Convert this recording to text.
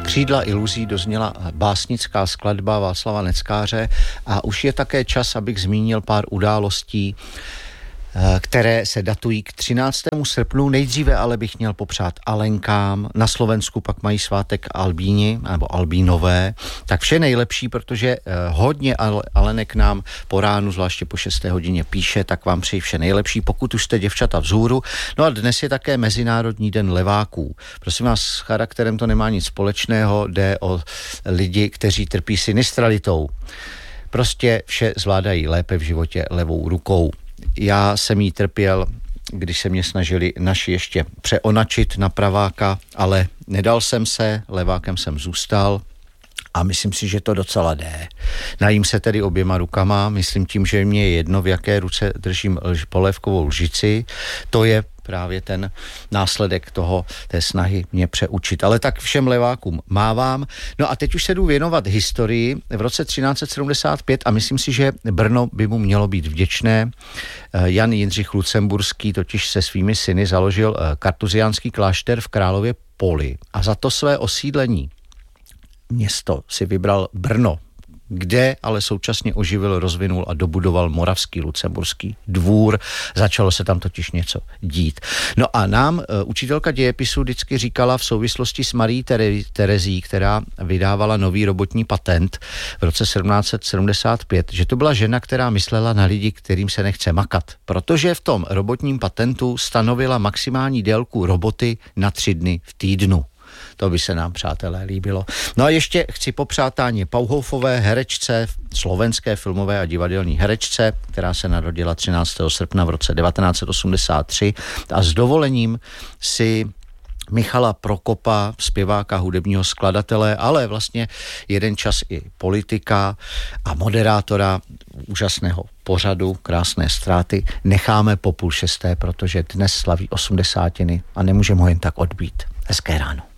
Křídla iluzí dozněla básnická skladba Václava Neckáře a už je také čas, abych zmínil pár událostí, které se datují k 13. srpnu. Nejdříve ale bych měl popřát Alenkám. Na Slovensku pak mají svátek Albíni, nebo Albínové. Tak vše nejlepší, protože hodně Alenek nám po ránu, zvláště po 6. hodině píše, tak vám přeji vše nejlepší, pokud už jste děvčata vzhůru. No a dnes je také Mezinárodní den leváků. Prosím vás, s charakterem to nemá nic společného, jde o lidi, kteří trpí sinistralitou. Prostě vše zvládají lépe v životě levou rukou. Já jsem jí trpěl, když se mě snažili naši ještě přeonačit na praváka, ale nedal jsem se, levákem jsem zůstal a myslím si, že to docela jde. Najím se tedy oběma rukama, myslím tím, že mě je jedno, v jaké ruce držím polévkovou lžici, to je právě ten následek té snahy mě přeučit. Ale tak všem levákům mávám. No a teď už se jdu věnovat historii. V roce 1375 a myslím si, že Brno by mu mělo být vděčné. Jan Jindřich Lucemburský totiž se svými syny založil kartuziánský klášter v Králově Poli a za to své osídlení město si vybral Brno, kde ale současně oživil, rozvinul a dobudoval Moravský Lucemburský dvůr. Začalo se tam totiž něco dít. No a nám učitelka dějepisu vždycky říkala v souvislosti s Marií Terezí, která vydávala nový robotní patent v roce 1775, že to byla žena, která myslela na lidi, kterým se nechce makat. Protože v tom robotním patentu stanovila maximální délku roboty na 3 dny v týdnu. To by se nám, přátelé, líbilo. No a ještě chci popřát Táně Pauhoufové, herečce, slovenské filmové a divadelní herečce, která se narodila 13. srpna v roce 1983 a s dovolením si Michala Prokopa, zpěváka, hudebního skladatele, ale vlastně jeden čas i politika a moderátora úžasného pořadu Krásné ztráty necháme po 5:30, protože dnes slaví 80 a nemůžeme ho jen tak odbít. Hezké ráno.